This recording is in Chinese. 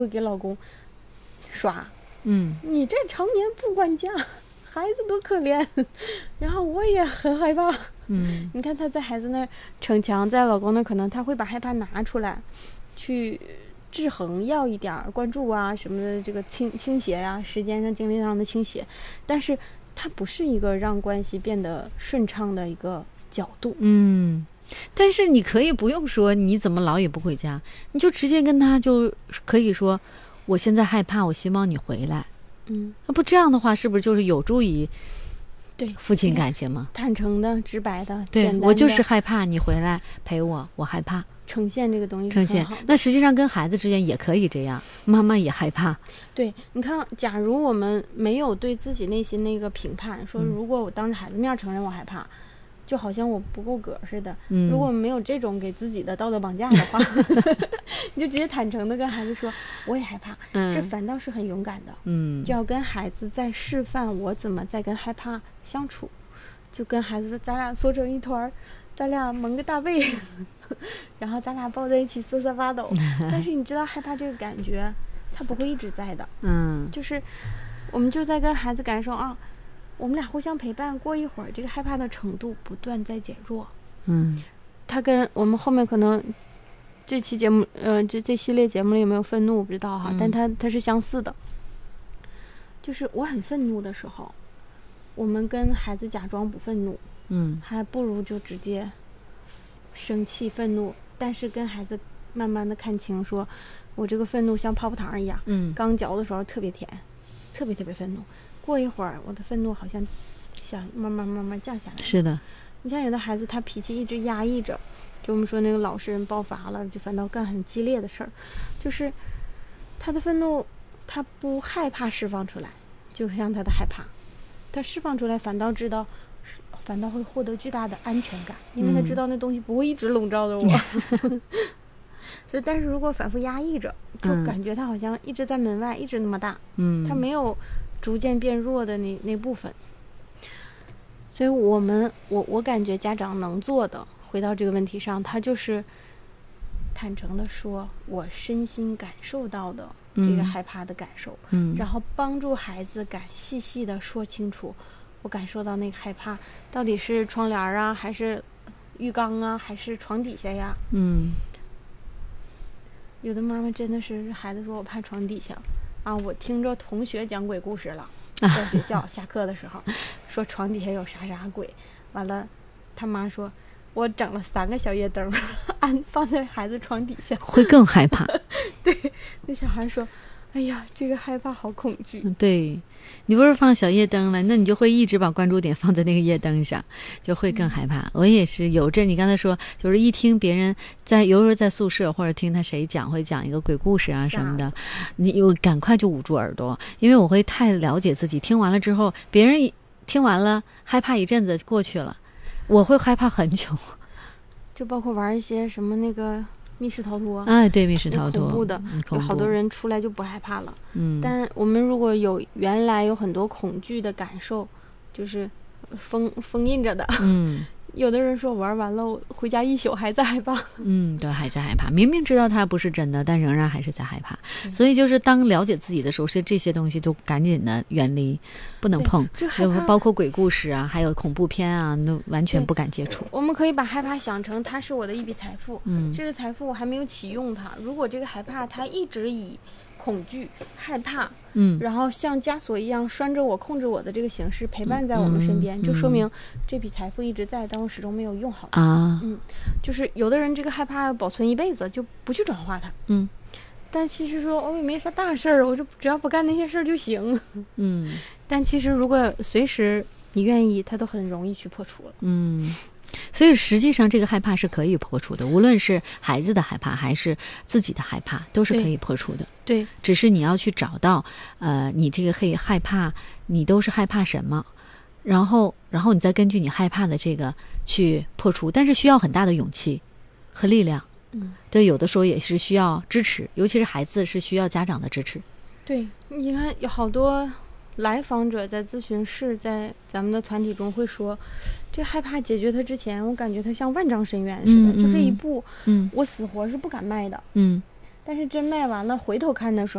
会给老公耍，你这常年不管家，孩子多可怜，然后我也很害怕。你看她在孩子那儿逞强，在老公那可能她会把害怕拿出来，去制衡，要一点关注啊什么的，这个倾斜呀，时间上精力上的倾斜，但是它不是一个让关系变得顺畅的一个角度。 但是你可以不用说你怎么老也不回家，你就直接跟他就可以说我现在害怕，我希望你回来。那不这样的话是不是就是有助于对父亲感情吗？ 坦诚的、直白的、 对， 简单的， 我就是害怕你回来陪我，我害怕。 呈现这个东西呈现，那实际上跟孩子之间也可以这样，妈妈也害怕。 对，你看，假如我们没有对自己内心那个评判，说如果我当着孩子面承认我害怕，就好像我不够格似的。如果没有这种给自己的道德绑架的话，你就直接坦诚的跟孩子说我也害怕，这反倒是很勇敢的。就要跟孩子在示范我怎么在跟害怕相处，就跟孩子说咱俩缩成一团，咱俩蒙个大被，然后咱俩抱在一起瑟瑟发抖。但是你知道害怕这个感觉它不会一直在的。就是我们就在跟孩子感受啊，我们俩互相陪伴，过一会儿这个害怕的程度不断在减弱。他跟我们后面可能这期节目这系列节目里有没有愤怒我不知道哈，但它是相似的。就是我很愤怒的时候，我们跟孩子假装不愤怒，还不如就直接生气愤怒，但是跟孩子慢慢的看清，说我这个愤怒像泡泡糖一样，刚嚼的时候特别甜，特别愤怒，过一会儿我的愤怒好像想慢慢降下来。 是的， 你像有的孩子他脾气一直压抑着，就我们说那个老实人爆发了，就反倒干很激烈的事儿，就是他的愤怒他不害怕释放出来，就像他的害怕，他释放出来反倒会获得巨大的安全感，因为他知道那东西不会一直笼罩着我。所以但是如果反复压抑着，就感觉他好像一直在门外，一直那么大，他没有逐渐变弱的那部分。所以我感觉家长能做的，回到这个问题上，他就是坦诚的说我身心感受到的这个害怕的感受，然后帮助孩子细细的说清楚，我感受到那个害怕到底是窗帘啊，还是浴缸啊，还是床底下呀。有的妈妈真的是孩子说我怕床底下啊，我听着同学讲鬼故事了，在学校下课的时候说床底下有啥鬼，完了他妈说我整了3个小夜灯放在孩子床底下， 会更害怕。 对，那小孩说哎呀这个害怕好恐惧。 对，你不是放小夜灯了，那你就会一直把关注点放在那个夜灯上，就会更害怕。我也是有阵，你刚才说就是一听别人有时候在宿舍或者听他谁讲，会讲一个鬼故事啊什么的，我赶快就捂住耳朵，因为我会太了解自己，听完了之后别人听完了害怕一阵子就过去了，我会害怕很久。 就包括玩一些什么那个密室逃脱， 对，密室逃脱恐怖的，有好多人出来就不害怕了。但我们如果原来有很多恐惧的感受，就是封印着的。有的人说玩完了我回家一宿还在害怕。 对，还在害怕，明明知道它不是真的，但仍然还是在害怕。所以就是当了解自己的时候，是这些东西就赶紧的远离，不能碰。包括鬼故事啊，还有恐怖片啊，都完全不敢接触。 我们可以把害怕想成它是我的一笔财富，这个财富我还没有启用它，如果这个害怕它一直以恐惧害怕然后像枷锁一样拴着我控制我的这个形式陪伴在我们身边，就说明这笔财富一直在，但我始终没有用好它。就是有的人这个害怕保存一辈子就不去转化它，但其实说我也没啥大事儿，我就只要不干那些事儿就行。但其实如果随时你愿意，它都很容易去破除了。 所以实际上这个害怕是可以破除的，无论是孩子的害怕还是自己的害怕都是可以破除的。 对， 只是你要去找到你这个害怕你都是害怕什么，然后你再根据你害怕的这个去破除，但是需要很大的勇气和力量。对，有的时候也是需要支持，尤其是孩子是需要家长的支持。 对，你看有好多来访者在咨询室在咱们的团体中会说，这害怕解决它之前我感觉它像万丈深渊似的，就这一步我死活是不敢迈的。 但是真卖完了回头看的时